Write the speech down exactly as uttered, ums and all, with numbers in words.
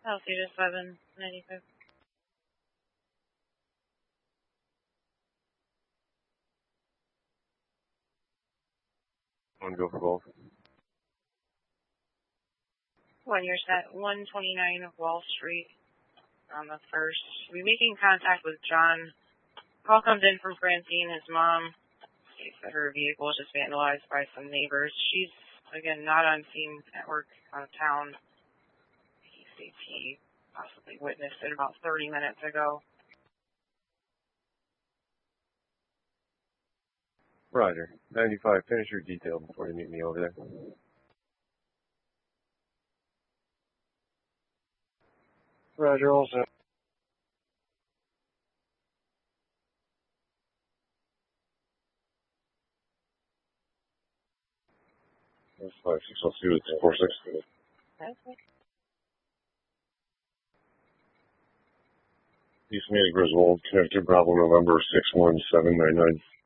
Altitude seven ninety-five. One go for both. One, you're set one twenty-nine Wall Street on the first. We're making contact with John. Call comes in from Francine, his mom. States that her vehicle was just vandalized by some neighbors. She's, again, not on scene at work out of town. He states he possibly witnessed it about thirty minutes ago. Roger. ninety-five, finish your detail before you meet me over there. Roger, all set. That's five six one two, it's four six. Okay. East Main Griswold, connected Bravo November six one seven nine nine.